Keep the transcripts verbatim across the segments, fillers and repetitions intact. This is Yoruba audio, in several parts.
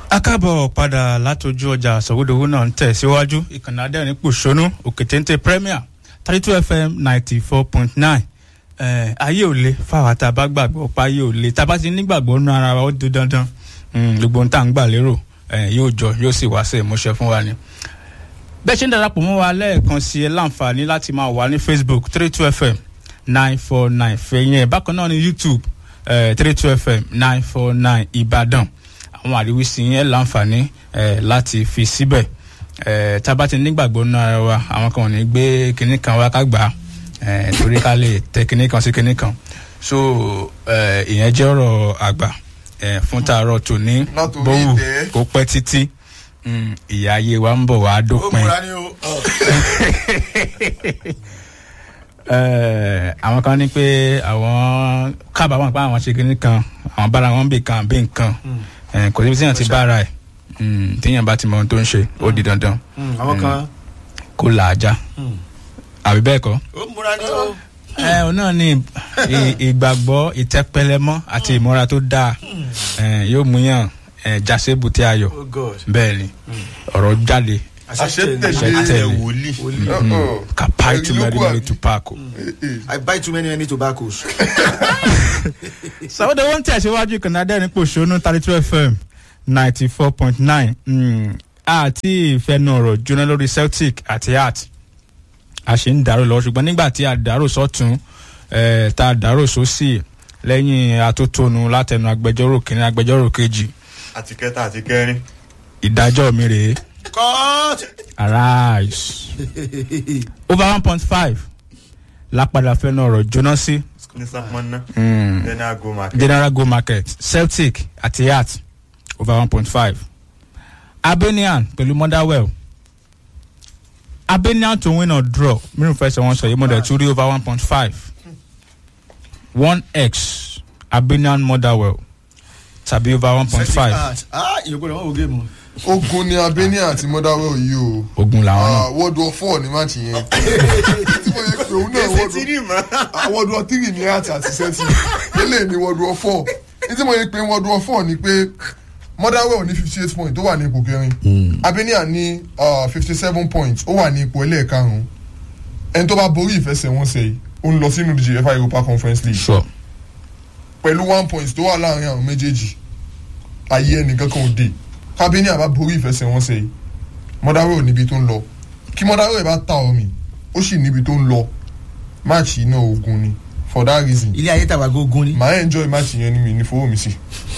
Akábọ̀ padà látọjú ọjà Sọ̀wọ́dowó náà ń tẹ̀ síwájú ìkànnì adẹ́rìn pòṣónú Òkètéńté Premier thirty-two F M ninety-four point nine. Eh, ayé ò le fáwa tá a bá gbàgbọ́ pa ayé ò le tá a bá ti nígbàgbọ́ nínú ara wa ó di dandan gbogbo ohun tá à ń gbà lérò yóò jọ yóò sì wá sí ìmúṣẹ fún wa ni. Bẹ́ẹ̀ ṣe ń darapọ̀ mọ́ wa lẹ́ẹ̀kan sí ẹ láǹfààní láti máa wà ní Facebook thirty-two F M nine four nine fẹ̀yìn ẹ̀ bákan náà ní YouTube thirty-two F M nine four nine Ìbàdàn. Àwọn àríwísí yẹn láǹfààní láti fi síbẹ̀ tá a bá ti nígbàgbọ́ nínú ara wa àwọn kan ò ní gbé kinní kan wá ká gbà á torí ká lè tẹ kinní kan sí kinní kan so ìyẹn jẹ́ ọ̀rọ̀ àgbà fún tààrọ̀ tòní bówù kó pẹ́ títí ìyá ayé wa ń bọ̀ wá dópin. Àwọn kan ní pé àwọn kábàámọ̀ pé àwọn ṣe kinní kan àwọn bára wọn bì kan bí nǹkan kò síbi tíyàn ti bára ẹ̀ tíyàn bá ti mọ ohun tó ń ṣe ó di dandan kó là á já àbí bẹ́ẹ̀ kọ́. ó múra ní o. ẹ ọ náà ní ìgbàgbọ́ ìtẹpẹlẹmọ àti ìmúra tó dáa yóò mú yàn jásébù tí a yọ bẹ́ẹ̀ ni ọ̀rọ̀ jáde àṣetẹ̀lé wòlíì. ka buy too many many tobacco. I buy too many many tobaccos. Sọ̀wọ́dowó ń tẹ̀síwájú ìkànnì adẹ́rìn pòṣónú thirty-two F M ninety-four point nine àti ìfẹ́nu ọ̀rọ̀ jóná lórí Celtic àti Hearts a ṣe ń dàrú lọ ṣùgbọ́n nígbà tí a dàrú sọ́tún tá a dàrú sósì lẹ́yìn atótónu látẹnu agbẹjọ́rò kìíní agbẹjọ́rò kejì. àti kẹta àti kẹrin. ìdájọ́ mi rèé. Cut. Arise. Over one point five lápadà fẹ́nu ọ̀rọ̀ jóná sí. ní sàpọ́nná. general go market. general go market Celtic àti Hearts over one point five. Albanian pẹ̀lú Motherwell. Albanian to win or draw mìíràn fẹ́ sọ wọ́n sọ yìí mo dẹ̀ tún rí over one point five. one x Albanian Motherwell tàbí over one point five. ah ìyókù rẹ̀ wọ́n wò géèmù. ogun ni Albania àti Motherwell yìí o. ogun làwọn náà. World War four ni máàcì yẹn. tí mo yẹ pé òun náà World War three ni àti àti sẹ́tì eléyìí ni World War four. tí mo yẹ pé World War four ni pé Motherwell ní fifty eight points ó wà ní ipò kẹrin. Albania ní fifty seven points ó wà ní ipò ẹlẹ́ẹ̀karùn-ún. ẹni tó bá borí ìfẹsẹ̀wọnsẹ̀ yìí ó ń lọ sínú ìdíje UEFA Europa Conference League. Sure. pẹ̀lú one point tó wà láàrin àwọn méjèèjì ayé ẹnìkan kan ò dé. Albania bá borí ìfẹsẹ̀wọnsẹ̀ yìí Motherwell níbi tó ń lọ kí Motherwell bá ta omi ó sì níbi tó ń lọ máàcì iná ogun ni for that reason. ilé ayé tàwa gógún ni. màá enjoy máàcì yẹn ni mi ní fowó mi sí.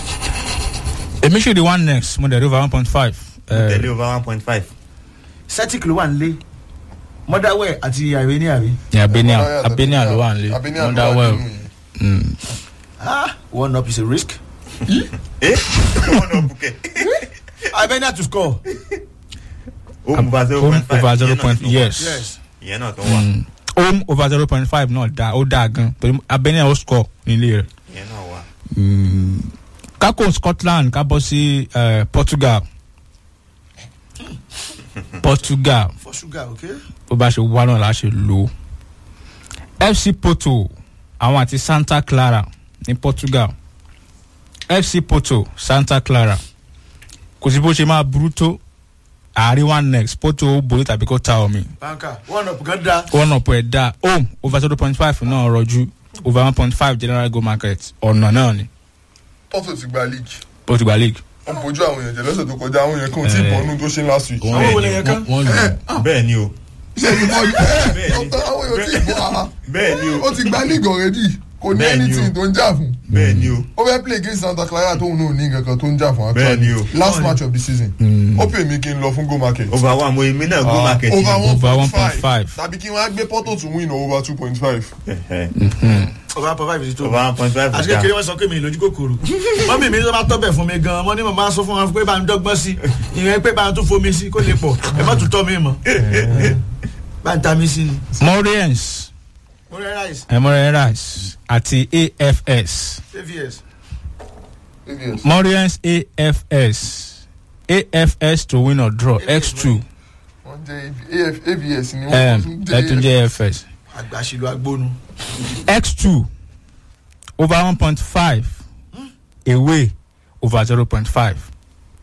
èmi ṣe the one next mo dẹ̀ rí over one point five. tẹ̀lé over one point five. Celtic ló wà nílé Motherwell àti Albania rí. ní Albania Albania ló wà nílé Motherwell. ah one up is a risk. eh one up kẹ. Albania to score. home over zero point five. over zero point yes. yes. ìyẹn náà tó wà. home over zero point five náà da ó dáa gan torí Albania ó score nílé rẹ̀. ìyẹn náà wà. kákó Scotland ká bọ́ sí Portugal. Portugal. for sugar okay. bó bá ṣe wá náà la ṣe lò ó. F C Porto àwọn àti Santa Clara ní Portugal. F C Porto Santa Clara kò sí bó ṣe máa burú tó àárín one next Porto borí tàbí kó ta omi. banka one up gan da. one up ẹ̀ dá home over zero point five náà rọjú over one point five general go market ọ̀nà náà ni. Porto ti gba league. Portugal league. wọ́n bójú àwọn èèyàn jẹ́ lọ́sẹ̀ tó kọjá àwọn èèyàn kan ò tí ì bọ́ nínú tó ṣe last week. àwọn olè yẹn kan. bẹ́ẹ̀ ni o. ṣé ni bọ́ọ̀lù ẹ̀ àwọn èèyàn tí ì bọ́ ara. bẹ́ẹ̀ ni o. ó ti gba league already kò ní Bẹ́ẹ̀ ni o. anything tó ń jà fún. bẹ́ẹ̀ ni o. ó fẹ́ play against Santa Clara tóun náà ní nǹkan kan tó ń jà fún. Bẹ́ẹ̀ ni o. last match of the season. ó pè mí kí n lọ fún go market. over one mo èmi náà go market. over Over one one point point five five. tàbí kí wọ́n á gbé Porto to win over two point five. over one point five is tó. over one point five. àti kékeré wọn sọ pé mi lójú kòkòrò mọ́mí mi ló bá tọ́ bẹ̀ fún mi gan-an mo ní mo máa sọ fún wọn pé bá ń dọ́gbọ́n sí ìyẹn pé bá ń tún fomi sí kó lè pọ̀ ẹ má tún tọ́ mi mọ́ bá ń ta mi sí ni. Moreirense mo rẹ́ rice Moreirense àti A F S. A V S. Moreirense A F S A F S to win or draw X two. wọ́n jẹ́ A V S ni wọ́n ẹ tún jẹ́ A F S. àgbàṣìlú agbónu. X two over one point five away over zero point five.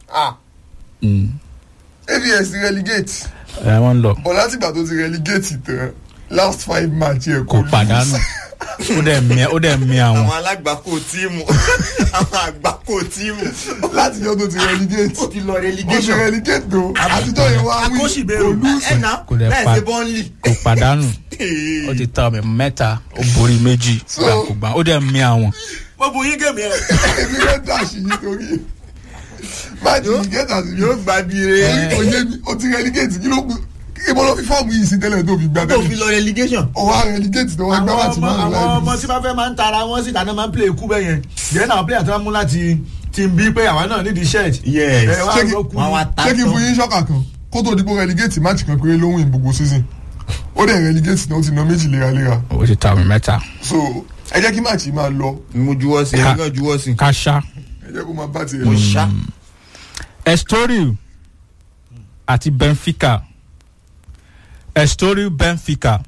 ah Mm. A B S relegate ẹ wọ́n lọ bọ̀ látìgbà tó ti relegate tán last five match yẹ kò pàdánù ó dẹ̀ mi ó dẹ̀ mi àwọn. àwọn alágbàkó tíìmù àwọn àgbàkó tíìmù láti yọ tó ti relegate ó ti lọ ó ti relegation relegate tó àtijọ́ yẹn wá wí akóṣìbẹ̀rù ẹ̀nà Kò dẹ̀ láì pa- ṣe bọ́ńlì. kò pàdánù ó ti ta ọmọ mẹ́ta ó borí méjì So- gbà kò gbà ó dẹ̀ mi àwọn. wọ́n bu yín gèmí ẹ̀. èmi ló dash yìí torí match yìí gẹ́tà sí yóò gba bire oyè mi ó ti relegate kí ló kù ibo ló fi fọ́ọ̀mù yìí sí tẹ́lẹ̀ tó fi gbá tó fi tẹ́lẹ̀ lọ relegation. ó wá relegate tó wá gbá àwọn match ọmọ márùn àwọn ọmọ láì tí wọ́n fẹ́ máa ń tara wọn sí ìdáná máa ń play ikú bẹ́ẹ̀ yẹn yẹn náà player tí wọ́n mú láti ti ń bí pé àwọn náà nídìí shirt. Yes. ẹ wá Ṣé kí- lọ kú. wọn wá ta ṣé kí n tán. fún yín ṣọ́kà kan kó tó dìbò relegate match kan péré ló ń win gbogbo season ó dẹ̀ relegate náà ó ti ná méjì léraléra ó ti ta ọmọ mẹ́ta. so ẹ jẹ́ kí match yìí máa lọ mo juwọ́ sí Ká- èmi náà juwọ́ sí. káṣá ẹ jẹ́ kó máa bá tiẹ̀ mo lọ. ṣá. Estoril àti Benfica Estoril Benfica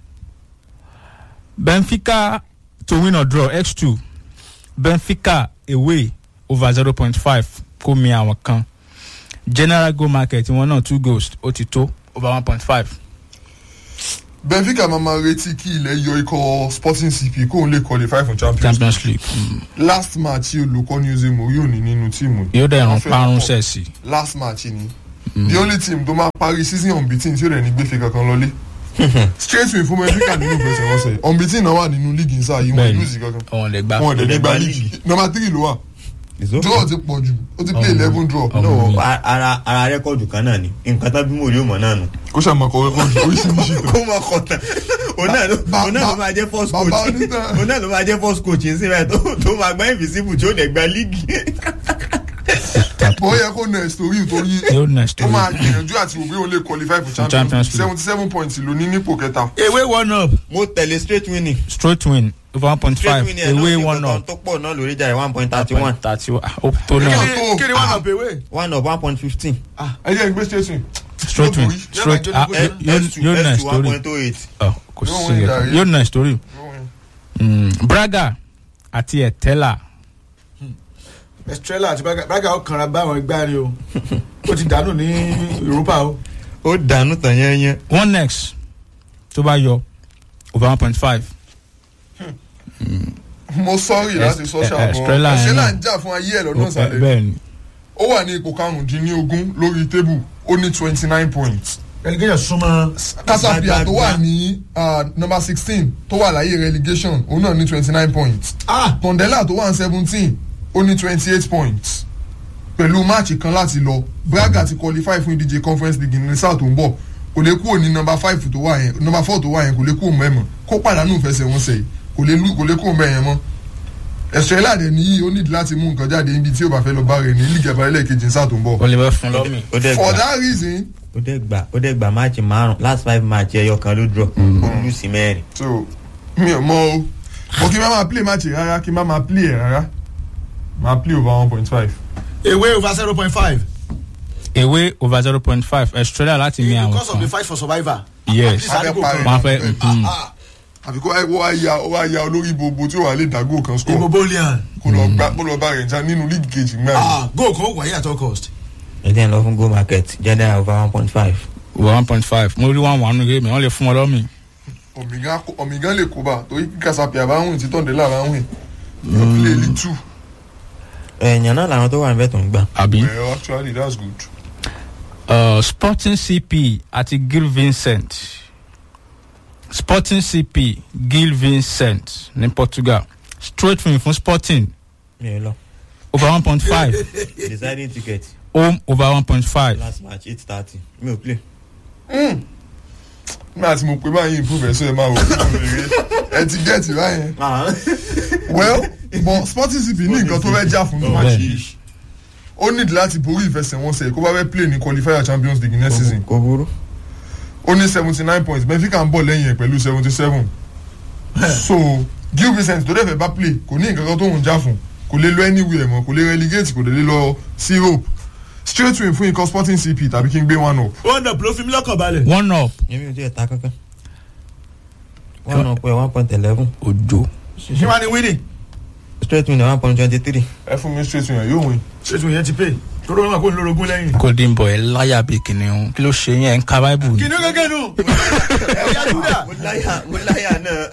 Benfica to win or draw x two Benfica away over zero point five kó mi àwọn kan general goal market wọn náà two goals ó ti tó over one point five. Benfica máa ma retí kí ilẹ̀ yọ ikọ̀ Sporting C P kóun lè qualify for Champions League. Champions League mm. last match yìí olùkọ́ ní Jose Mourinho ní nínú tíìmù yìí. yóò dẹ̀ ràn Wọ́n fẹ́ parun kọ́. sẹ́ẹ̀sì. last match ni the only team tó máa parí season unbeaten tí ó rẹ̀ ní gbèfè kankan lọlé straight win fún Benfica nínú ìfẹsẹ̀wọnsẹ̀ unbeaten náà wà nínú league nsáà yìí wọ́n Bẹ́ẹ̀ni. lose kankan ọ̀hún lè gbá. wọ́n dẹ̀ ní Lè gba gba league league. number three ló wà It's okay. draw ti pọ̀ jù ó ti play Ọmọ. eleven draw Ọmọ. no mi. a- ara ara rẹ́kọ̀dù kan náà ni nǹkan tán bí mo rí òmò náà nù. kó ṣàmọ̀kọ̀ rẹ́kọ̀dù oríṣiríṣi tó. kó mọ kọtàn òun náà ló Ba- òun náà ló ba- máa jẹ́ first bàbá coach onítàn. òun náà ló máa jẹ́ first coach yìí síbẹ̀ tó tó máa gbá invisible tí ó dẹ̀ gba líìgì. bó yẹ kó next torí torí yóò next ó week. máa gbìyànjú àti òbí òun lè qualify for Champions Champions League. seventy seven points ló ní nípò kẹta. ewé one up. mo tẹ̀lé straight winning straight win over one point straight five winning ẹ̀ away náà one ní up. kankan tó pọ̀ náà lórí ìjà one point thirty one thirty one ó tó náà. Kí- kí ni one up ewé. one of one point fifteen. ẹ jẹ́ ìgbé straight win. straight win Yóò straight borí. ah Yóò yóò yóò next one story point oh eight. oh kò Yóò sí win yẹ direct. yóò next story. Mm, Braga àti Etela Estrella àti Braga Braga ó kanra bá àwọn ẹgbẹ́ rẹ o ó ti dànù ní Europa o. ó dànù tàn yẹnyẹn. one next tó bá yọ over one point five. mo sọ́ọ̀rì láti sọ Eh, eh, ṣàbọ̀ Estrella yẹn Estrella náà. ń jà fún ayé ẹ̀ lọ́dún ìsàlẹ̀ bẹ́ẹ̀ ni ó wà ní ipò karùndínlógún lórí tébù ó ní twenty nine points relegation súnmọ́. Casapia tó wà ní ah, number sixteen tó wà láyé relegation òun náà ní twenty nine points ah Tondela tó wà ní seventeen ó ní twenty eight points pẹ̀lú máàcì kan láti lọ Braga ti qualify fún ìdíje Conference League ní sáà tó ń bọ̀ kò lè kúrò ní number five tó wà yẹn number four tó wà yẹn kò lè kúrò mẹ́mọ̀ kó pàdánù ìfẹsẹ̀wọnsẹ̀ yìí kò lè lù- kò lè kúrò mẹ́yẹn mọ́ Estrella dẹ̀ níyì ó nídìí láti mú nǹkan jáde níbi tí ó bá fẹ́ lọ bá rẹ̀ ní lígẹ̀ àbálẹ̀ kejì ní sáà tó ń bọ̀ ó lè bẹ́ fún lọ́mì. ó dẹ̀ for gbà that reason ó dẹ̀ gbà ó dẹ̀ gbà máàcì márùn last five match ẹyọ kan ló draw ó lù sí mẹ́rin. so mi ò mọ o mo kí n má máa play match rárá kí n má máa play ẹ̀ rárá máa play over one point five. ewé over zero point five. away over zero point five Estrella láti mi àwọn because of the kan fight for survivor. yes Abẹ́ parí. wọ́n fẹ́ mm, àbí kó wá wá ya ó wá ya olórí gbogbo tí ó wà lè dàgó kan score Imobolian. kó lọ gbá kó lọ bá rẹ̀ já nínú líìgì kejì gbá yìí. ah goal kan ó wáyé at all cost. ẹ jẹ́ ń lọ fún goal market general over one point five. over one point five mo rí one one nù géèmì wọ́n lè fún wọn lọ́mì. Ọ̀mìgán ọ̀mìgán lè kó bá torí kí Casapia bá wìn tí Tondela bá wìn yóò play league two. ẹ̀yàn náà làwọn tó wà níbẹ̀ tó ń gbà. àbí. well actually that's good. Uh, Sporting C P àti Gil Vicente Sporting C P Gil Vicente ní Portugal straight win fún Sporting mi ò lọ over one point five deciding ticket home over one point five. last match eight thirty mi ò play. nígbà tí mo pè báyìí improve ẹ̀ sọ ẹ máa wò ó ẹ ti get it báyẹn. well but Sporting C P ní nǹkan tó fẹ́ jà fún ní match yìí ó need láti borí ìfẹsẹ̀wọnsẹ̀ kó bá fẹ́ play ní qualifier Champions League next season. kò burú. ó ní seventy nine points Benfica ń bọ̀ lẹ́yìn ẹ̀ pẹ̀lú seventy seven so Gil Vicente tó dẹ̀ fẹ́ bá play kò ní nǹkan kan tó ń jà fún kò lè lọ anywhere mọ́ kò lè relegate kò lè lọ sí Europe straight win fún ikọ̀ Sporting C P tàbí kí n gbé one up. one up ló fi mí lọ́kàn balẹ̀. one up èmi ò tiẹ̀ ta kankan one up ẹ̀ one point eleven ojo. ṣé wàá ní winning. straight win one point twenty three. ẹ fún mi straight win yóò win. ṣé tún yẹn ti pay. tó ló máa kó lórogún lẹ́yìn. golden boy láyà bíi kìnìún kí ló ṣe yẹn ń ka báìbù ni. kìnìún gẹ́gẹ́ nù. ẹ̀yà dúdà. mo láyà mo láyà náà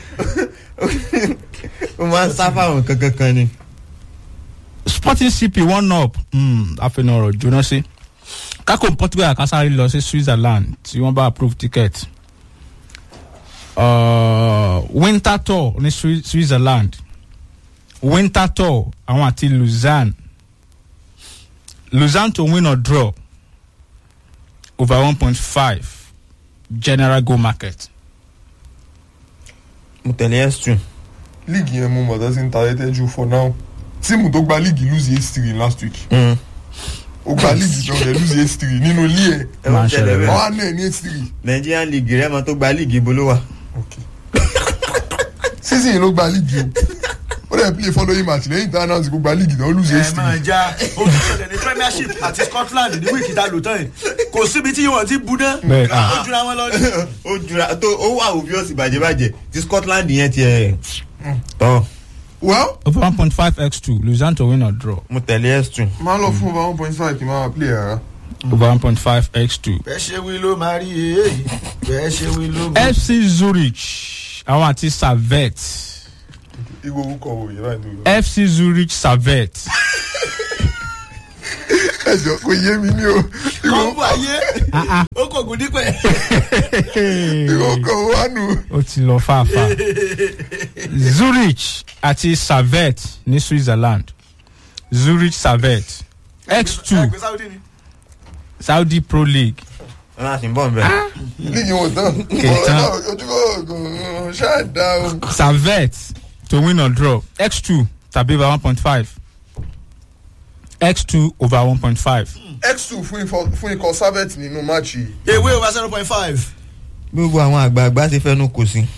mo máa ń sá fáwọn kankan kan ni. Sporting C P one up àfẹnù ọ̀rọ̀ jóná sí kákò Portugal àkásáré lọ sí Switzerland tí wọ́n bá approve ticket uh, winter tour ní Switzerland winter tour àwọn àti Lausanne Lausanne to win or draw over one point five general goal market. mo tẹ̀lé S two. líìgì yẹn mo mọ̀ tó ti ń ta ẹ̀tẹ́ jù for now tíìmù tó gba líìgì lose eight three last week ó gba líìgì tó ń lose eight three nínú ilé ẹ̀ máa ń ṣẹlẹ̀ bẹ́ẹ̀. ọ̀hán náà ní eight three. Nigerian league rẹ̀ mọ́ tó gba league ibo ló wà. season yìí ló gba líìgì o ó dẹ̀ play following match lẹ́yìn tí announce kó gba líìgì náà ó lose eight ẹ máa three. já olùsọ̀lẹ̀ ní Premiership àti Scotland ní wíìkì tá a lò tán yìí kò síbi tí wọ́n ti bu náà Bẹ́ẹ̀, ó jura wọn lọ ní. ó jura tó ó wà obvious bàjẹ́bàjẹ́ ti Scotland yẹn tiẹ̀ tọ́. well over one point five x two Lausanne to win or draw mo tẹ̀lé S two. máa lọ fún over one point five kí n máa play rárá. over one point five x two. bẹ́ẹ̀ ṣe wí ló máa rí èyí bẹ́ẹ̀ ṣe wí ló máa. F C Zurich àwọn àti Servette igbó orúkọ wo yìí láì dúró. F C Zurich Servette ẹjọ kò yé mi ní o. kọ́ńbù ayé ó kò gùn dípẹ́. igbó orúkọ wo wà nù. ó ti lọ fàáfàá Zurich àti Servette ní Switzerland Zurich Servette x two ẹgbẹ́ Saudi ni. Saudi Pro League wọn á sì ń bọ̀ nbẹ. líìgì wọn tán. Kẹtàn. ojúkọ ṣáàdá o. Servette to win or draw x two tàbí over one point five x two over one point five. x two fún ikọ̀ fún ikọ̀ Servette nínú máàcì yìí. ewé over zero point five. gbogbo àwọn àgbààgbà ti fẹ́nu kò sí.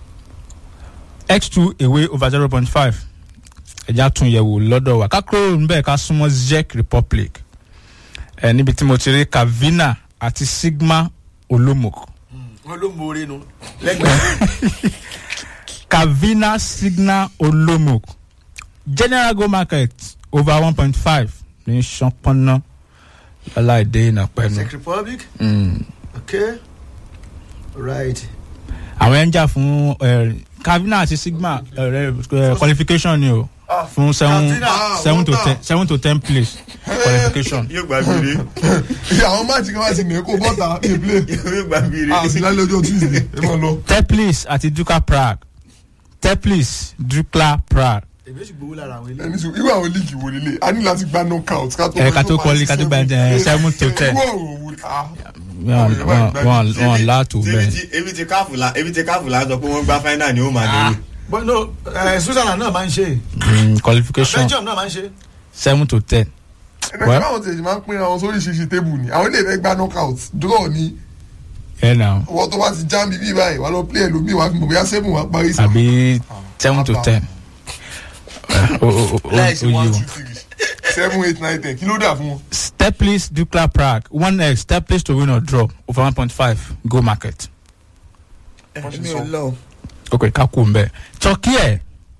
x two away over zero point five ẹja tún yẹ̀wò lọ́dọ̀ wa kákúrò níbẹ̀ ká súnmọ́ Czech Republic ẹ níbi tí mo ti rí Kavina àti Sigma Olomouc. wọn ló mọ orí nu lẹ́gbẹ̀ẹ́. Kavina Sigma Olomouc general goal market over one point five ní ṣọpọ́nà lọ́láìdé ìnàpẹ́nu. Czech Republic. okay right. àwọn ẹ̀ ń jà fún ẹ̀, Kavina àti Sigma ẹ̀, ẹ̀, qualification ni o fún seven Kavina. seven to ten seven to ten place qualification. yóò gba bìrì. àwọn máàcì kan wá sí ní èkó bọ́tà ní play. yóò gba bìrì. àti lálẹ́ ọjọ́ Tuesday ẹ máa lọ. Teplis àti Dukla Prague Teplis Dukla Prague èmi sì gbowó lára àwọn ilé. ẹni sọ irú àwọn líìgì wo lélẹ̀ a ní láti gba knockout ká tó ẹ̀ ká tó kọ́lé ká tó gba ẹ̀ seven to ten irú àwọn wo ah wọn wọn wọn láàtò bẹ́ẹ̀. ebi ti káfù la ebi ti káfù la sọ pé wọ́n gba final ni ó máa lè. but no uh, Switzerland náà máa ń ṣe. Mm, qualification Belgium náà máa ń ṣe. seven to ten. ẹ̀rọ ìgbà àwọn tẹ̀sí máa ń pín àwọn sórí ṣíṣe tébù ni àwọn ilé ìfẹ́ gba knockout draw ni ẹ nà wọ́n tó bá ti já mi bí báyìí wà lọ play ẹlòmíì wà mọ̀ bóyá seven wà parí sí. àbí seven to ten. o o o o láìsí yí one o. two three seven eight nine ten kí ló dà fún wọn. Teplis Dukla Prague one x Teplis to win or draw over one point five goal market. mi ò lọ. ok kakú mbẹ Turkey ẹ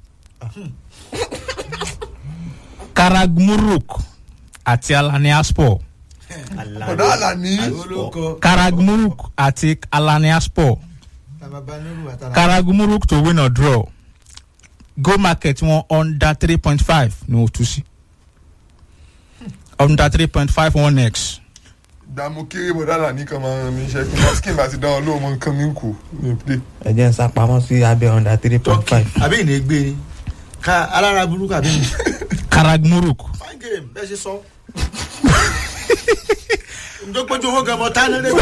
Karagmuruk àti Alaniyaspor ọ̀dọ́ àlàní olóko Karagmuruk àti Alaniyaspor tababanuru àtàrà. Karagmuruk to win or draw goal market wọn under three point five ni o tu sí under three point five one x. dààmú kéré bọ̀dá àlàní kan máa ń mi ṣe kí n skin bá ti dá wọn lóhùn mọ́ nǹkan mi kù ní play. ẹ jẹ́ ń sá pamọ́ sí abẹ́ under three point Turkey five. àbí ìní gbé ni ká alára burúkú àbí mi. Karagmuruk fine game bẹ́ẹ̀ ṣe sọ. ǹjọ́ péjú owó gan mọ́ tánú lé.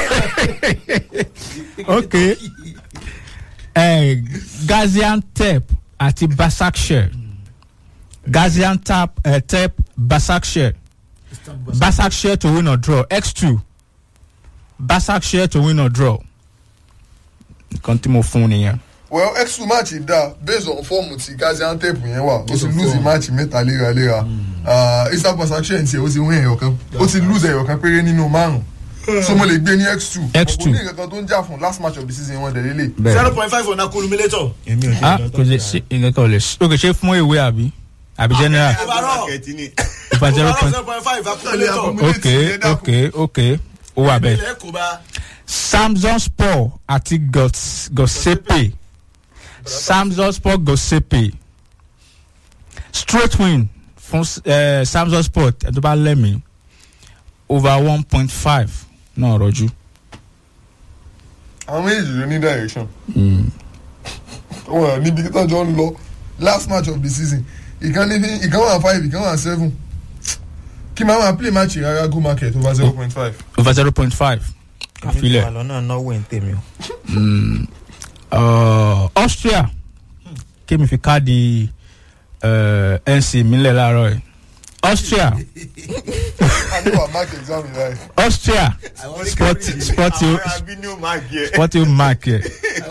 ok eh, Gaziantep àti Başakşehir Gaziantep eh, Tep Başakşehir Başakşehir to win or draw x two Başakşehir to win or draw nǹkan tí mo fún nìyẹn. well x two match da based on form ti Gaziantep yẹn wà ó ti lose match mẹ́ta léraléra Eastern Başakşehir tiẹ̀ ó ti win ẹ̀yọ̀ kan ó ti lose ẹ̀yọ̀ kan péré nínú márùn so mo lè gbé ní x two X two. ọkùnrin ní nǹkan tó ń jà fún last match of the season wọn dẹ̀ lélẹ̀. zero point five on accumulator. èmi ò ah kò lè ṣe nǹkan kan ò lè ṣe o kò ṣe fún ìwé àbí àbí general overall market ni. over zero point five accumulator. okay okay okay ó wà bẹ́ẹ̀. ilẹ̀ kò bá. Samsonspor àti Gos- Gosepe Samsonspor Gosepe straight win fún uh, Samsonspor ẹ̀ tó bá lẹ́mìí over one point five náà rọjú. àwọn méjì ló ní direction. wọn níbi tó jọ ń lọ last match of the season ìkan ní ìkan wà five ìkan wà seven kí máa máa play match rárá go market over zero point five. over zero point five àfilẹ̀. àlọ́ náà náwó ẹ̀ ń tèmi o. Uh, Austria kémi fi káàdì uh, N C mílẹ̀ láàárọ̀ ẹ̀. Austria àníwá mark exam yìí láì. Austria sporting sporting sporting mark ẹ̀.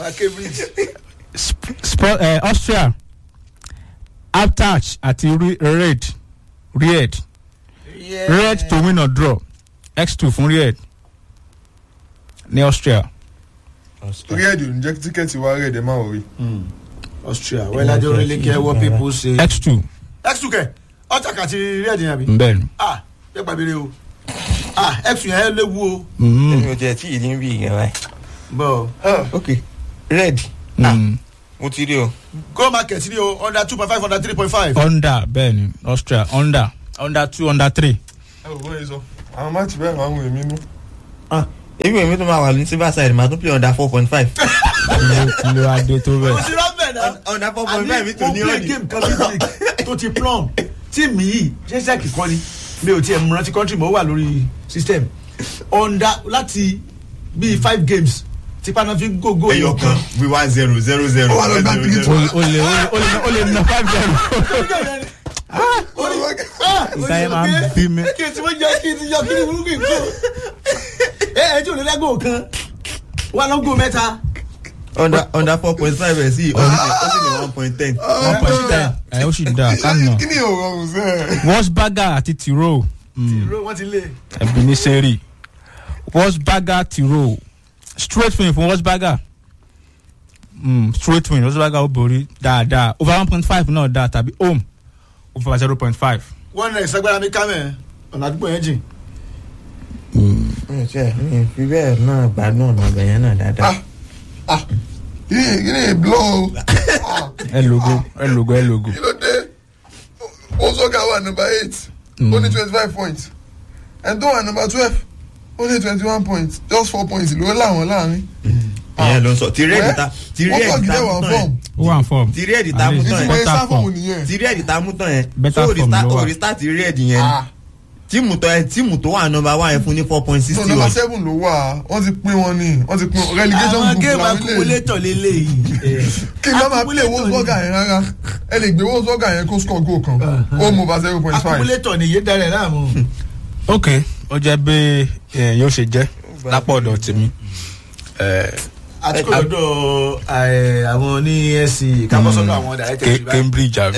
Sp- sport uh, Austria Aptach àti Re- Red Red Red to win or draw x two fún Red ní Austria. torí ẹ̀dùn ò ní jẹ́ tíkẹ́ẹ̀tì wa rẹ̀ dẹ̀ máa wọ̀ rí. Austria well I don't really care what people say. x two x two kẹ ọjà kàti rí ẹ̀dín àbí. bẹ́ẹ̀ ni. ah yẹ gbàgbére o ah x two yẹn léwu o. èmi ò jẹ́ tí ìdí ń bí ìyẹn báyìí. bọ́ ok red Mm. mo ti rí o. go market ni o under two point five under three point five. Under bẹ́ẹ̀ ni Austria under under two under three. ẹ ò bóyá sọ àwọn máàcì bẹ́ẹ̀ máa ń wọ èmi nú. èmi èmi tó máa wà ní silver side màá tún play under four point five. kí ló adé tó o bẹ́ẹ̀. ti rọ bẹ́ẹ̀ náà. under four point five mi tó ní mo play ọ̀dì. game kan bíi tó ti plum tíìmù yìí ṣẹ́ṣẹ́ kíkọ́ ni mi ò tiẹ̀ mú rántí country mo wà lórí system under láti bíi five games tí paná fi go go ẹyọ kan we one zero zero zero. Ó wà lọ gbá three two. o lè o lè o lè na five zero. ìsáyé máa ń bí mi. kí n ti wọ́n jẹ́ kí n ti yọ kí ni burúkú ìkó. ẹ ẹ tí ò lè lẹ́gò kan wà lọ́gò mẹ́ta. under under four point five ẹ̀ sí ó sì ní one point ten. one point ten ẹ̀ ó sì dáa ká nà. kí ni ò rọrùn sẹ́ẹ̀. Wolfsberger àti Tyrol ìró wọn ti lé. ẹ̀bí ní sẹ́rí Wolfsberger Tyrol straight win fún Wolfsberger mm, straight win Wolfsberger ó borí dáadáa over one point five náà dáa tàbí home over zero point five. wọ́n rẹ̀ ìsagbára mi ká mẹ́ ọ̀nà àdúgbò yẹn jìn. mi ò tiẹ̀ mi ò fi bẹ́ẹ̀ náà gbádùn ọ̀nà ọ̀bẹ yẹn náà dáadáa. kí ni kí ni blow o. ẹ logo ẹ logo ẹ logo. kí ló dé Ozoga wà number eight ó ní twenty five points ẹni tó wà number twelve ó ní twenty one points just four points ló láwọn láàrin. ìyẹn ló ń sọ tìrí ẹ̀dì ta tìrí ẹ̀dì ta mú tán yẹn ó wà form. tìrí ẹ̀dì ta mú tán ìtumọ̀ yẹn ẹ̀ sáfọ̀mù nìyẹn. tìrí ẹ̀dì ta mú tán yẹn Better so form ló wà. restart tìrí ẹ̀dì yẹn tíìmù tó ẹ tíìmù tó wà number one yẹn fún ní four point so sixty number one. seven ló wà wọ́n ti pín wọn ní wọ́n ti pín relegation àwọn group géèmù làwọn ilé yìí. accumulator lélẹ̀ yìí. kí n bá máa play Wolfsberger yẹn rárá ẹ lè gbé Wolfsberger yẹn kó score goal kan home over zero point five. accumulator nìyé darẹ̀ láàmú. ok ó jẹ́ bí eh, yóò ṣe jẹ́ lápò ọ̀dọ̀ tèmi. àti kò lọ́dọ̀ àwọn ní ẹ̀sìn kábọ́sọ́dọ̀ àwọn director Ca- ti báyìí. Cambridge àbí.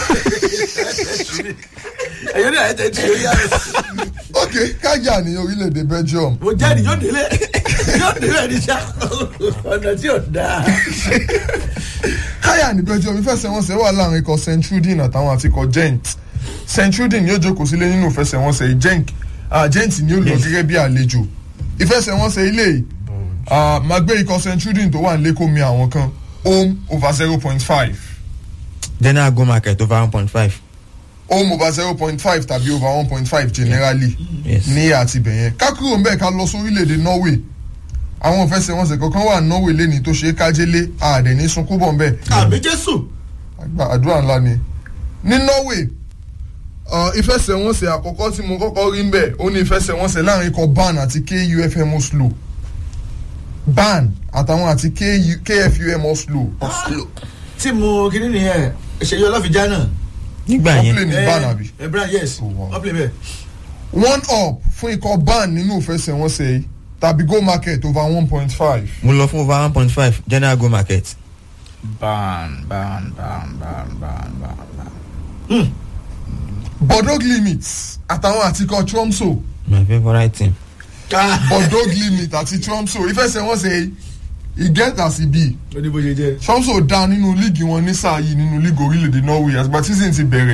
ẹ̀yọ́ ní director ti yóò yá mi. ok kájà ní orílẹ̀-èdè Belgium mo jáde yóò délé yóò délé ní sá ọ̀nà tí ò dáa. káyà ní Belgium ìfẹsẹ̀wọnsẹ̀ wà láàrin ikọ̀ Saint Trudin àtàwọn àti ikọ̀ Gent Saint Trudin yóò jókòó sílé nínú ìfẹsẹ̀wọnsẹ̀ Gent Gent ni ó lọ gẹ́gẹ́ bí àlejò ìfẹsẹ̀wọnsẹ̀ ilé yìí máa gbé ikọ̀ Saint Trudin tó wà nílé kó mi àwọn kan home over zero point five general go market over one point five. home over zero point five tàbí over one point five generally Yes. ní àti bẹ̀yẹn ká kúrò ń bẹ́ẹ̀ ká lọ sórílẹ̀-èdè Norway àwọn ìfẹsẹ̀wọnsẹ̀ kankan wà Norway lẹ́ni tó ṣe é kájélé àdẹ̀ ní sunkún bọ̀ ń bẹ́ẹ̀ àmì Jésù. àgbà àdúrà ńlá ni ní Norway uh, ìfẹsẹ̀wọnsẹ̀ àkọ́kọ́ tí mo kọ́kọ́ rí ń bẹ̀ ó ní ìfẹsẹ̀wọnsẹ̀ láàrin ikọ̀ Ban àti K U F M Oslo Ban àtàwọn àti K F U M Oslo tí mo kiri nìyẹn ìṣèyí ọlọ́fíjà náà. nígbà wọ́n yẹn play ní Ban àbí ẹ bra yes Oh, wow. wọ́n play bẹ́ẹ̀. one up fún ikọ̀ Ban nínú ìfẹsẹ̀wọnsẹ̀ yìí tàbí go market over one point five. mo lọ fún over one point five general go market. ban ban ban ban ban ban ban. Bordeaux limits àtàwọn àti ikọ̀ Tromso my favourite team. Bordeaux limit àti Tromso ìfẹsẹ̀wọnsẹ̀ yìí ìgẹ́ta sí bíi ó ní bó ṣe jẹ́. Tromso dá nínú líìgì wọn ní sáà yìí nínú líìgì orílẹ̀-èdè Norway àgbà season ti bẹ̀rẹ̀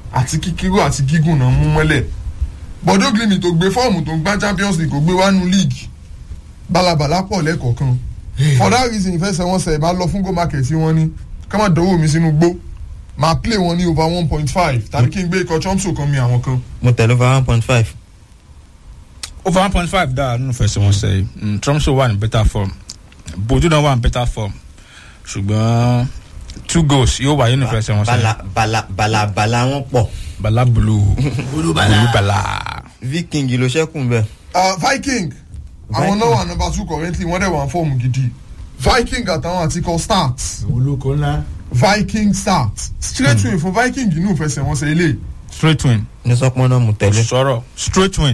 àti kíkírú àti gígùn náà mú mọ́lẹ̀ Bordeaux Glimmy tó gbé fọ́ọ̀mù tó ń gbá Champions League kò gbé wánu league balabala pọ̀ lẹ́kọ̀ọ̀kan for that reason ìfẹsẹ̀wọnsẹ̀ máa lọ fún go market tí wọ́n ní ká má dánwò mi sínú gbó máa play wọn ní over one point five tàbí kí n gbé ikọ̀ Tromso kan mi àwọn kan. mo tẹ̀lé over one point five. over one point five dáa nínú ìfẹsẹ̀wọnsẹ̀ yìí Tromso wà ní better form Bojo náà wà ní better form ṣùgbọ́n two goals yóò wáyé nínú ìfẹsẹ̀wọnsẹ̀. bala bala bala bala wọn pọ̀. bala bulu bulu bala bulu bala. Viking ló ṣẹ́kùn bẹ́ẹ̀. Viking àwọn náà wà number two currently wọ́n dẹ̀ wà fọ́ọ̀mù gidi Viking àtàwọn àti kọ start. olùkọ́ ńlá. Viking start straight win fún Viking inú ìfẹsẹ̀wọnsẹ̀ ilé. straight win. ní sọpọ́n náà mo tẹ̀lé. sọ̀rọ̀ straight win.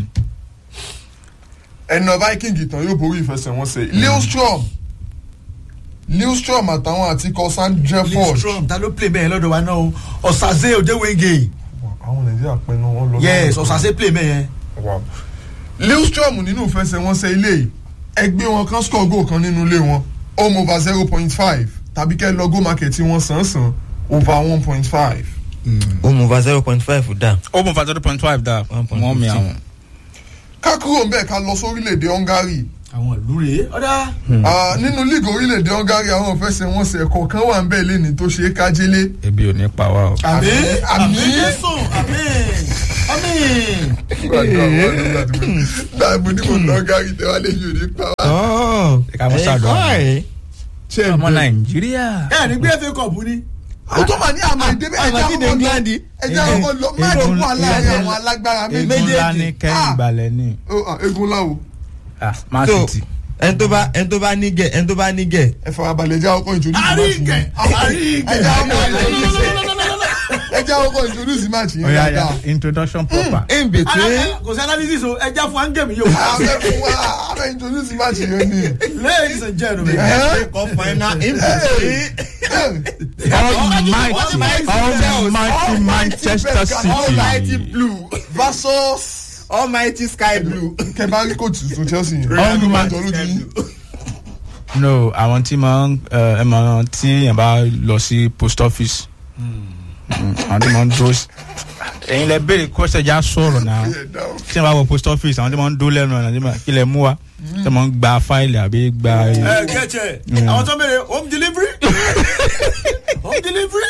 ẹnà Viking tán yóò borí ìfẹsẹ̀wọnsẹ̀. Lillestrøm Lillestrøm àtàwọn àti kọ Sandefjord. Lillestrøm ta ló play bẹ́ẹ̀ lọ́dọ̀ wa náà Ọ̀sàzé Òdewenge. àwọn Nàìjíríà pinnu wọn lọ. yes Ọ̀sàzé play bẹ́ẹ̀. Lillestrøm nínú ìfẹsẹ̀wọnsẹ̀ ilé ẹgbẹ́ wọn kan score goal kan nínú ilé wọn home over zero point five tàbí kẹ́ lọ go market tí wọ́n sàn sàn over one point five. home over zero point five dá. home over zero point five dá wọ́n mi àwọn. ká kúrò ń bẹ̀ ká lọ sórílẹ̀-èdè Hungary. àwọn ìlú rèé ọ̀dà. nínú league orílẹ̀-èdè Hungary àwọn ìfẹsẹ̀wọnsẹ̀ kọ̀ọ̀kan wà ń bẹ̀ lẹ́ni tó ṣe é kájélé. ebi ò ní pa wá o. àmì àmì àmín. Jésù àmì àmì. dàbò ní mo lọ Hungary tẹ́wá lè yóò ní pa wá. ká mọ́ sàdọ̀ ọmọ Nàìjíríà. ẹ ní gbé F A Cup ni. àwọn tó máa ní àmọ́ ìdébẹ̀ ẹja ọkọ̀ lọ ẹja ọkọ̀ lọ máàdì fún aláàárín àwọn alágbára méjì. egun ńlá ní kẹ́yìn ìgbàlẹ̀ ni. egun láwo. Man City. ẹni tó bá ẹni tó bá ní gẹ̀ ẹni tó bá ní gẹ̀. ẹ farabalẹ̀ ẹja ọkọ̀ introduce match yẹn. àríkẹ́ àríkẹ́ ẹja ọkọ̀ introduce ẹja ọkọ̀ introduce match yẹn. oya ya introduction proper. in between. kò sí analysis o ẹja fún angem yìí o. abẹ́ fún wa abẹ́ introduce match yẹn ni. ladies and gentlemen. cup final in between. almighty almighty Manchester almighty City. blue versus. almighty sky blue. kẹbàárí coach tuntun Chelsea yẹn. Ronaldo máa jọ lójú yín. no àwọn tí máa ń ẹ máa tí yẹn bá lọ sí post office àwọn tí máa ń dúró ẹ̀yin lẹ béèrè kọ́sẹ̀ já sọ̀rọ̀ náà tí yẹn bá wọ post office àwọn tí máa ń dúró lẹ́nu ọ̀nà tí máa kí lẹ mú wa tí wọ́n máa ń gba fáìlì àbí gba. ẹ gẹ́tẹ̀ àwọn tó ń bèrè home delivery home delivery.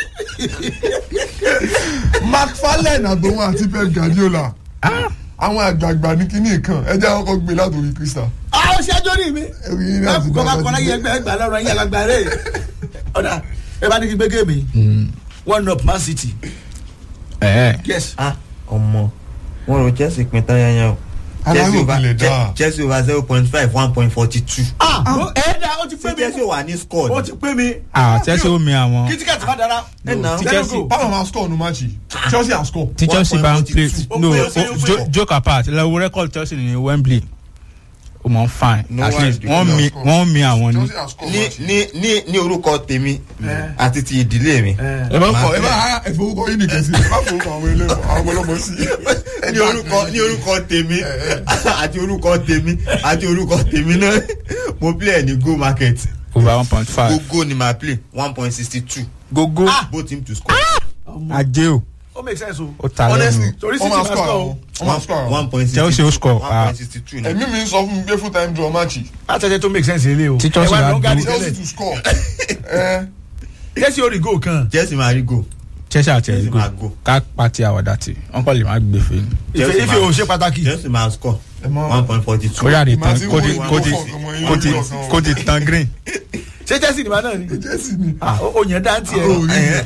McFarlane àtòun àti Pep Guardiola àwọn àgbààgbà ní kíní kan ẹ jẹ́ àwọn kan gbé látòrí Crystal. àwọn ṣẹ́jọ́ ní mi. ẹ̀rí yín ẹ láti kọ́ bá kọ́ láyé ẹgbẹ́ ẹgbàá lọ́rọ̀ yín àgbàgbà rẹ̀ ọ̀dà ẹ bá ní kí gbégé mi one up Man City. yes. ah ọmọ wọn rò Chelsea pin tán yányán o. Chelsea over Chelsea over zero point five one point forty two. ah ẹ dá o ti pé mi. Chelsea wà ní score. o ti pé mi. ah Chelsea ó mi àwọn. kí tíkẹ́tì bá dára. ẹ nà Ti Chelsea báwo máa score nu match Chelsea has score. tí Chelsea bá ń play no Ó pé, ó pé. jo- joke apart lẹ́wọ́ record Chelsea ní Wembley ó mọ̀ ń fine No at one least do wọ́n that. mi wọ́n mi àwọn ni. Chelsea has score ní match. ní ní ní orúkọ tèmi àti ti ìdílé mi. ẹ bá kọ ẹ bá ha ẹ fowókọ yín nìkan sí ẹ bá fowókọ àwọn ilé àwọn ọlọmọ sí. ní orúkọ ní orúkọ tèmi àti orúkọ tèmi àti orúkọ tèmi náà mo play ní go market. over one point five. gogo ni ma play one point sixty two. gogo both team to score. ajé o ó make sense o. ó ta honestly lẹ́nu. torí wọ́n City máa máa score score àwọn wọ́n máa score àwọn. one point sixty two. Chelsea ó score, one ah. point sixty two. ẹ̀mí mi ń sọ fún mi pé full time draw match àtẹ̀tẹ̀ tó make sense ilé o. Tí Chelsea ẹ wá bá lọ gàdí dúró- Chelsea tẹ́lẹ̀. to score. ẹ Chelsea ó rí goal kan. Chelsea máa rí go. Chelsea àti Chelsea ẹ̀rígò máa go. ká pati àwàdà tí wọ́n kọ́ lè má gbé fèé ni. ife ife o ṣe pàtàkì. Chelsea máa score ẹ mọ one point forty two. kó yàrá Màá ìtàn ti kó di wo kó di ìwọ fọkàn mọ́ kó di yín lọ́kàn. kó di tan green. ṣé Chelsea nìbá náà ni. Chelsea ni. o o yẹn dá tiẹ̀. Oh, really?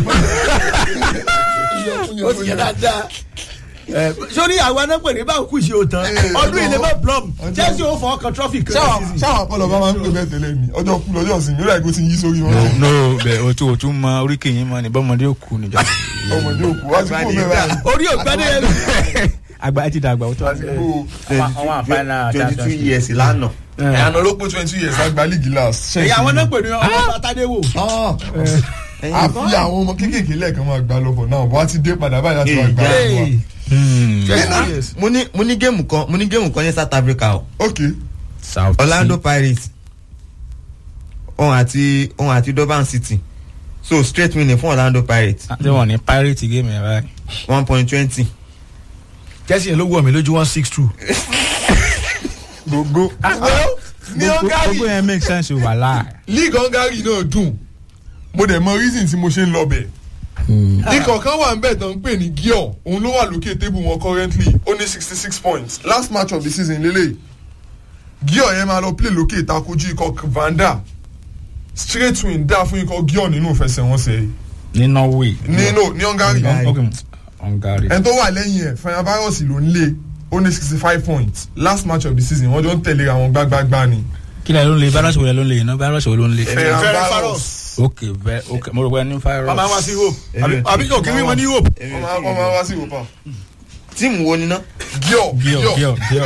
o ti yẹn dáadáa. ẹ sórí àwọn anápẹ̀ ní báwo kù sí o tán ọdún ilé mọ́ plum Chelsea ó fọ ọkàn trophy kan. ṣáwọn ṣáwọn àpọlọ bá máa ń pè bẹ́ẹ̀ tẹ́lẹ̀ mi ọjọ́ kú lọ́jọ́ ìsìn yóò láìpẹ́ tí ń yí sórí wọn. no bẹ o tún o tún mọ oríkè yín mọ ni bọ́mọdé ò kú níjà. ọmọdé òkú wá sí kó bẹ́ẹ̀ báyìí. orí ògbádé yẹn. àgbà ti dàgbà o tó wá sí kó àwọn àfáìnà twenty two years lánàá. ẹ̀yàn ló pé twenty years àgbà league last. ẹ̀yà àwọn náà pè ní ọmọ Tádéwò. àfi àwọn ọmọ kéékèèké lẹ́ẹ̀kan máa gbà lọ́bọ̀ náà wọ́n á ti dé padà báyìí láti wá gbà lọ́wọ́. mo ní mo ní géèmù kan mo ní géèmù kan ní South Africa o. ok South Orlando Pirates òun àti òun àti Durban City so straight winning fún Orlando Pirates. ṣé wọn ní pirate game yẹn báyìí. one point twenty. Chelsea yẹn ló wọ̀ mí lójú one six two. gbogbo ní Hungary gbogbo yẹn make sense wà láà. league Hungary náà dùn mo dẹ̀ mọ reason tí mo ṣe ń lọ bẹ̀. ikọ̀ kan wà ń bẹ̀ tán ń pè ní Gior òun ló wà lókè table wọn currently ó ní sixty six points last match of the season lélẹ̀ Gior yẹn máa lọ play lókè ìtakójú ikọ̀ Vanda straight win dá fún ikọ̀ Gior nínú ìfẹsẹ̀wọnsẹ̀ ní Norway. ní no ní Hungary okay Hungary. ẹni tó wà lẹ́yìn ẹ̀ Fenerbahce ló ń lé ó ní sixty five points last match of the season wọ́n jọ ń tẹ̀lé àwọn gbágbágbá ni. kí ló ń lé virus wo ló ń lé iná virus wo ló ń lé. Fenerbahce. ok bẹ ok mo rò pé ní virus. wọ́n máa wá sí hope àbí òkè wí wọn ní hope. wọ́n máa wá sí hope. tíìmù wo ni ná. Gior Gior Gior Gior.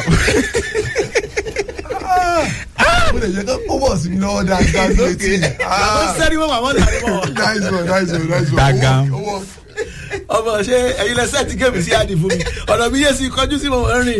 mo lè jẹ́ kó ó bọ̀ sí mi lọ́wọ́ dáadáa lókè. àwọn sẹ́ni wọn wà wọ́n lè àdébọ̀. nice one nice one nice one. Dagam. Owó- owó- ọmọ ṣe ẹ̀yin lẹ sẹ́ẹ̀tì géèmù sí àdì fún mi ọ̀nà mi yé sí kọjú sí mo rìn.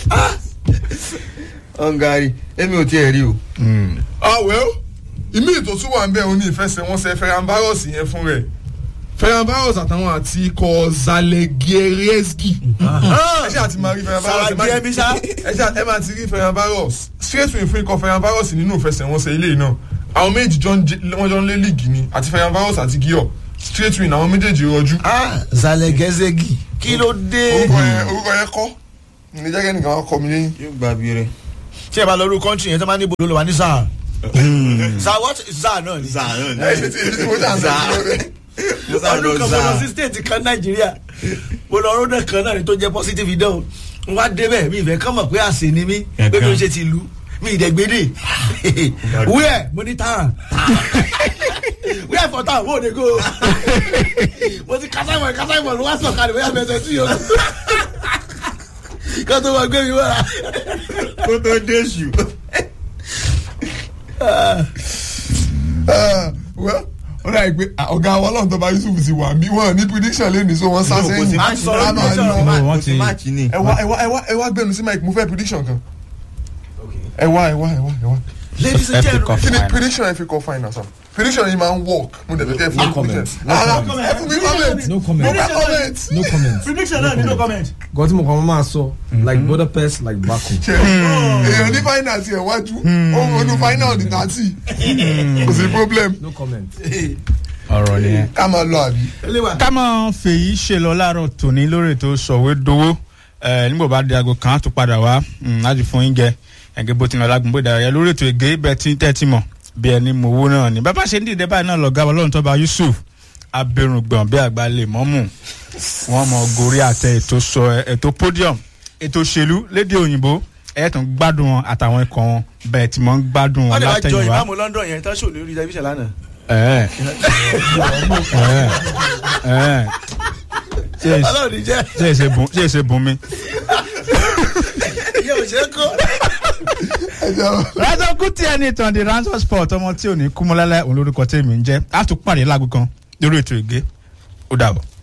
Hungary èmi ò tiẹ̀ rí o. ah well ìmí ètò tún wà ń bẹ̀ òun ní ìfẹsẹ̀wọnsẹ̀ Fenerbahce yẹn fún rẹ̀ Fenerbahce àtàwọn àti ikọ̀ Zalgiris. ẹ ṣe àti máa rí Fenerbahce sàràjì ẹbí sá. ẹ ṣe ẹ máa ti rí Fenerbahce straight win fún ikọ̀ Fenerbahce nínú ìfẹsẹ̀wọnsẹ̀ ilé náà àwọn méjì wọ́n jọ ń lé líìgì ni àti Fenerbahce àti Gior straight win àwọn méjèèjì rọjú. Zalgiris kí ló dé. orúkọ yẹn orúkọ yẹn kọ́ ní jẹ́gẹ́ nìkan wọ́n kọ́ mi lẹ́yìn. yóò gba bí rẹ. tí ẹ bá lọ rú kọ́ńtì yẹn tó máa ní ibodò lọ wà ní zaa. zaa what zaa náà ni. zaa náà ni. ẹ ṣe ti ibi tí mo jà ń sọ mo sá lọ ọdún kan mo lọ sí zaa. state kan Nàìjíríà mo lọ ọdún kan náà ni tó jẹ́ positive idán n wá débẹ̀ mi ìfẹ́ kàn mọ̀ pé àṣẹ ni mí pé bí o ṣe ti lu mi ìdẹ́gbẹ́dẹ́ wíẹ̀ mo ní tàn wíẹ̀ fọ́ tàn wọ́n ò ní kó mo ti kásáìmọ̀ kásáìmọ̀ ló wá sọ̀kalẹ̀ bóyá mẹ́tẹ̀ sí yòókù kó tó wọ́n gbé mi wọ́ra. kó tó dé ṣù. well ó dà pé ọ̀gá wa lọ́nà tó bá Yusuf ti wà bí wọ́n ní prediction lẹ́nu so wọ́n sá sẹ́yìn. a sọ̀rọ̀ A máa prediction. lọ. No, wọ́n kò sí ti- máàcì ni. ẹ wá ẹ wá ẹ wá ẹ wá gbẹnu sí Mike mo fẹ́ prediction kan. ẹ wá ẹ wá ẹ wá ẹ wá. ladies and F A gentlemen. Cup kí ni final. prediction ẹ fi kọ final sir prediction yìí máa ń work mo dẹ̀ fẹ́ kẹ́ fún mi comment. prediction. Ah, ẹ fún mi comment. No mo comment. fẹ́ comment. No comment. prediction náà ni no comment. Gọtí mo kàn máa sọ like Budapest like Baku. ṣe èèyàn ní final tiẹ̀ wájú ohun onú final ní thirty kò sí problem No comment. ọ̀rọ̀ nìyẹn. ká máa lọ àbí. ká máa fèyí ṣe lọ láàárọ̀ tòní lórí ètò sọ̀wédowó nígbà bá di aago kan á tún padà wá láti fún yín jẹ ẹgbẹ́ bó ti lọ lágùnbó ìdárayá lórí ètò ègé bẹ́ẹ̀ tí tẹ́tí mọ̀ bí ẹni mọ owó náà ni bàbá ṣe ń dìde báyìí náà lọ́gá ọlọ́run tó bá Yusuf abirùngbọ̀n bí àgbà lè mọ́mù wọ́n mọ gorí àtẹ ètò sọ ètò podium ètò òṣèlú lédè òyìnbó ẹ̀ tún gbádùn wọn àtàwọn ikọ̀ wọn bẹ́ẹ̀ tí wọ́n ń gbádùn wọn wọ́n lè wá jọ látẹ̀yìnwá. ìmáàmù London yẹn tán ṣò lórí tẹlifíṣàn lánàá. ẹ ẹ ẹ ẹ Ọlọ́run ní jẹ́ ṣe é ṣe bùn ṣe é ṣe bùn mi. ìyẹn ò ṣe é kó. Razor Kuti ẹni ìtàn di Ransom Sport ọmọ tí ò ní kú mọ́ lálẹ́ òun lórúkọ tèmi ń jẹ́ á tún pàdé láago kan lórí ètò ìgé ó dàbọ̀.